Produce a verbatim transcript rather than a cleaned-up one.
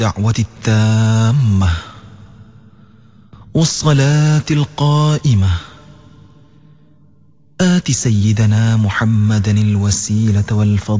الدعوة التامة والصلاة القائمة آت سيدنا محمدا الوسيلة والفضيلة